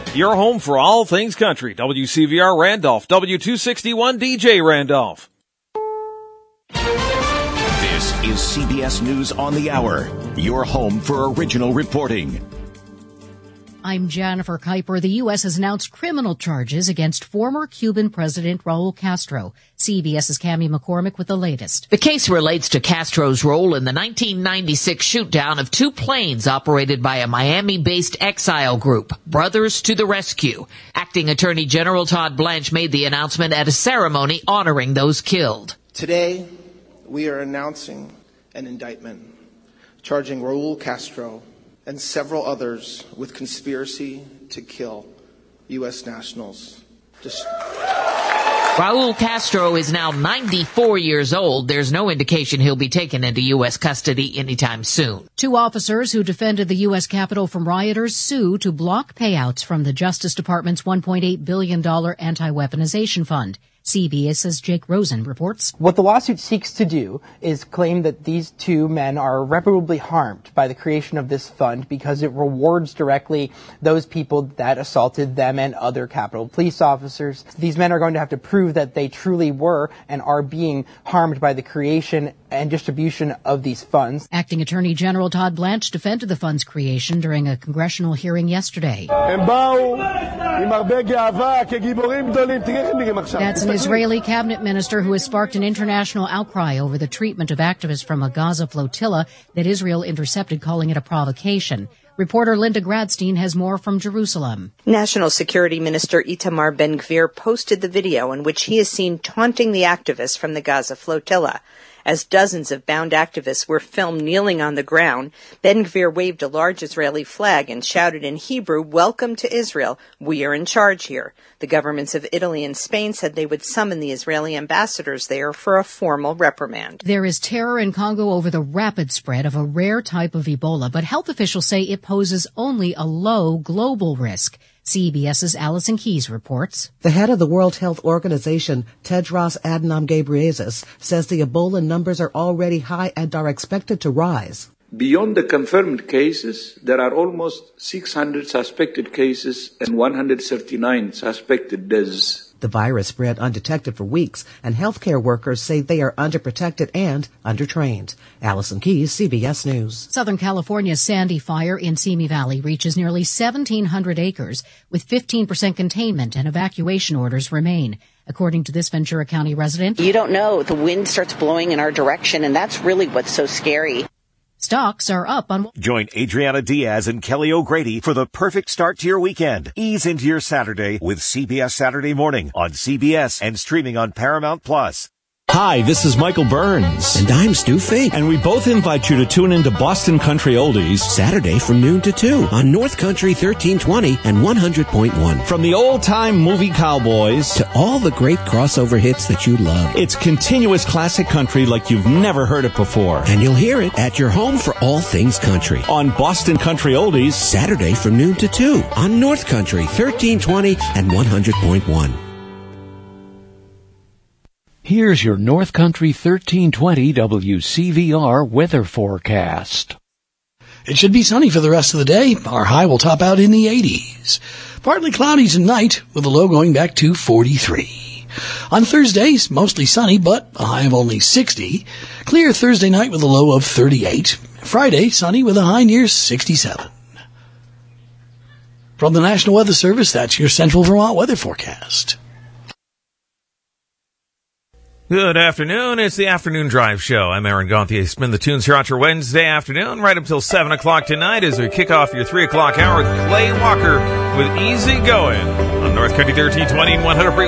Your home for all things country. WCVR Randolph, W261 DJ Randolph. This is CBS News on the Hour, your home for original reporting. I'm Jennifer Kuiper. The U.S. has announced criminal charges against former Cuban President Raul Castro. CBS's Cammie McCormick with the latest. The case relates to Castro's role in the 1996 shoot-down of two planes operated by a Miami-based exile group, Brothers to the Rescue. Acting Attorney General Todd Blanche made the announcement at a ceremony honoring those killed. Today, we are announcing an indictment charging Raul Castro and several others with conspiracy to kill U.S. nationals. Raul Castro is now 94 years old. There's no indication he'll be taken into U.S. custody anytime soon. Two officers who defended the U.S. Capitol from rioters sue to block payouts from the Justice Department's $1.8 billion anti-weaponization fund. CBS's Jake Rosen reports. What the lawsuit seeks to do is claim that these two men are irreparably harmed by the creation of this fund because it rewards directly those people that assaulted them and other Capitol police officers. These men are going to have to prove that they truly were and are being harmed by the creation and distribution of these funds. Acting Attorney General Todd Blanche defended the fund's creation during a congressional hearing yesterday. That's an Israeli cabinet minister who has sparked an international outcry over the treatment of activists from a Gaza flotilla that Israel intercepted, calling it a provocation. Reporter Linda Gradstein has more from Jerusalem. National Security Minister Itamar Ben-Gvir posted the video in which he is seen taunting the activists from the Gaza flotilla. As dozens of bound activists were filmed kneeling on the ground, Ben-Gvir waved a large Israeli flag and shouted in Hebrew, "Welcome to Israel. We are in charge here." The governments of Italy and Spain said they would summon the Israeli ambassadors there for a formal reprimand. There is terror in Congo over the rapid spread of a rare type of Ebola, but health officials say it poses only a low global risk. CBS's Allison Keyes reports. The head of the World Health Organization, Tedros Adhanom Ghebreyesus, says the Ebola numbers are already high and are expected to rise. Beyond the confirmed cases, there are almost 600 suspected cases and 139 suspected deaths. The virus spread undetected for weeks, and healthcare workers say they are underprotected and undertrained. Allison Keyes, CBS News. Southern California's Sandy Fire in Simi Valley reaches nearly 1,700 acres, with 15% containment and evacuation orders remain. According to this Ventura County resident, you don't know. The wind starts blowing in our direction, and that's really what's so scary. Stocks are up on... Join Adriana Diaz and Kelly O'Grady for the perfect start to your weekend. Ease into your Saturday with CBS Saturday Morning on CBS and streaming on Paramount+. Hi, this is Michael Burns. And I'm Stu Fink. And we both invite you to tune into Boston Country Oldies Saturday from noon to 2 on North Country 1320 and 100.1. From the old-time movie cowboys to all the great crossover hits that you love. It's continuous classic country like you've never heard it before. And you'll hear it at your home for all things country. On Boston Country Oldies Saturday from noon to 2 on North Country 1320 and 100.1. Here's your North Country 1320 WCVR weather forecast. It should be sunny for the rest of the day. Our high will top out in the 80s. Partly cloudy tonight with a low going back to 43. On Thursdays, mostly sunny, but a high of only 60. Clear Thursday night with a low of 38. Friday, sunny with a high near 67. From the National Weather Service, that's your Central Vermont weather forecast. Good afternoon. It's the Afternoon Drive Show. I'm Aaron Gauthier. Spin the tunes here on your Wednesday afternoon, right up till 7 o'clock tonight as we kick off your 3 o'clock hour with Clay Walker with Easy Going on North Country 1320 and 100.